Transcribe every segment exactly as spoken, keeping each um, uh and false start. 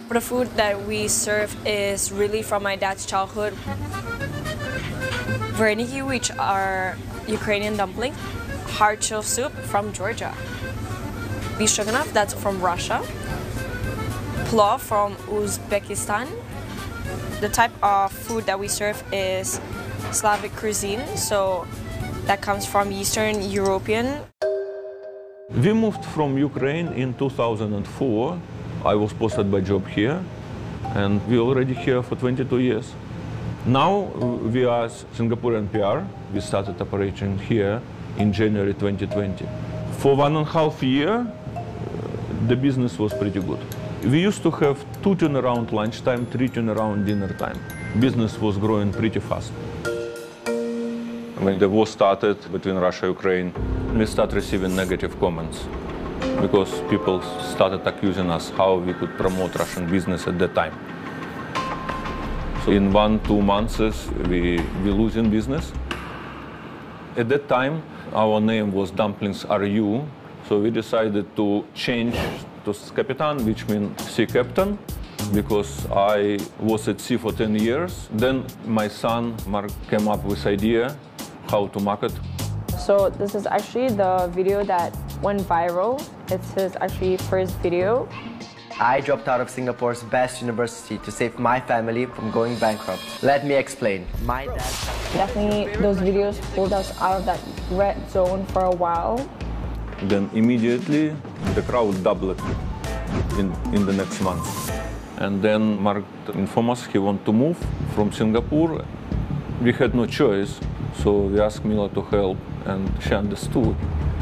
The food that we serve is really from my dad's childhood. Vareniki, which are Ukrainian dumpling. Harchov soup from Georgia. Beef stroganoff, that's from Russia. Plov from Uzbekistan. The type of food that we serve is Slavic cuisine, so that comes from Eastern European. We moved from Ukraine in two thousand four. I was posted by job here, and we're already here for twenty-two years. Now we are Singaporean P R. We started operating here in January twenty twenty. For one and a half year, the business was pretty good. We used to have two turnaround lunchtime, three turnaround dinner time. Business was growing pretty fast. When the war started between Russia and Ukraine, we started receiving negative comments because people started accusing us how we could promote Russian business at that time. So in one, two months, we we losing business. At that time, our name was Dumplings R U, so we decided to change to Kapitan, which means sea captain, because I was at sea for ten years. Then my son, Mark, came up with idea how to market. So this is actually the video that went viral. It's his actually first video. I dropped out of Singapore's best university to save my family from going bankrupt. Let me explain. My dad... Definitely those videos pulled us out of that red zone for a while. Then immediately the crowd doubled in, in the next month. And then Mark informed us he wanted to move from Singapore. We had no choice, so we asked Mila to help, and she understood.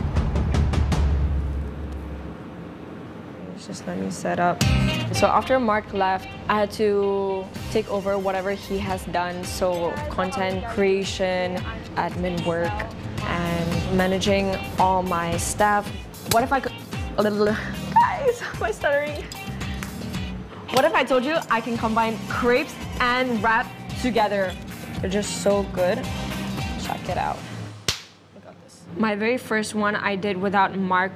Just let me set up. So after Mark left, I had to take over whatever he has done. So content creation, admin work, and managing all my staff. What if I could, a little, guys, my stuttering. What if I told you I can combine crepes and wrap together? They're just so good. Check it out. I got this. My very first one I did without Mark.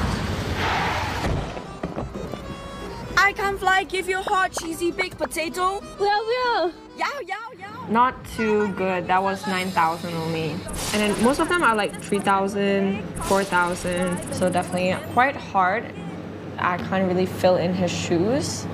I can fly, give you hot, cheesy, baked potato. Well, well. Yow, yow, yow. Not too good. That was nine thousand only. And then most of them are like three thousand, four thousand. So definitely quite hard. I can't really fill in his shoes.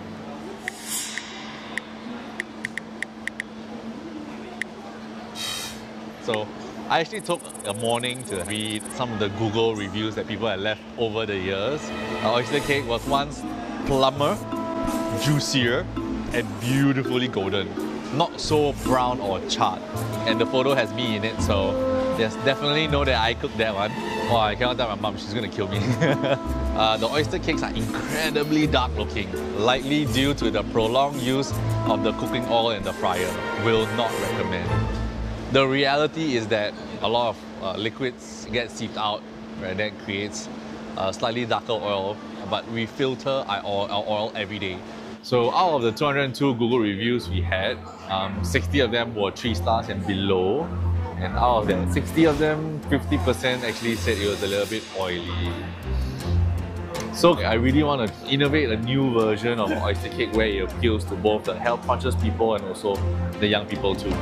So I actually took a morning to read some of the Google reviews that people had left over the years. Our oyster cake was once plumper, juicier, and beautifully golden. Not so brown or charred. And the photo has me in it, so there's definitely know that I cooked that one. Oh, I cannot tell my mom, she's gonna kill me. uh, the oyster cakes are incredibly dark looking, likely due to the prolonged use of the cooking oil in the fryer. Will not recommend. The reality is that a lot of uh, liquids get sieved out, right? That creates uh, slightly darker oil, but we filter our oil, our oil every day. So out of the two hundred two Google reviews we had, um, sixty of them were three stars and below. And out of that sixty of them, fifty percent actually said it was a little bit oily. So I really want to innovate a new version of oyster cake where it appeals to both the health conscious people and also the young people too.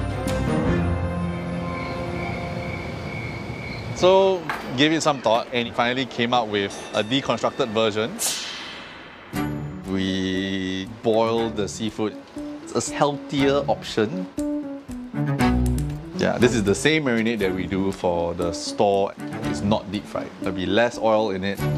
So, gave it some thought and finally came out with a deconstructed version. We boiled the seafood. It's a healthier option. Yeah, this is the same marinade that we do for the store. It's not deep fried. There'll be less oil in it.